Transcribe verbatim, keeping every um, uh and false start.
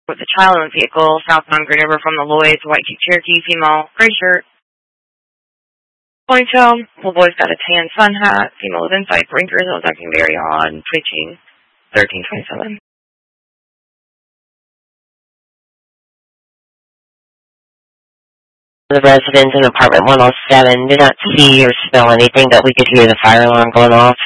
with a child in the vehicle, southbound Green River from the Lloyds, white Jeep Cherokee, female, gray shirt, ponytail, little boy's got a tan sun hat, female with inside blinkers, that was acting very odd, twitching, thirteen twenty-seven. The residents in apartment one oh seven did not see or smell anything, but we could hear the fire alarm going off.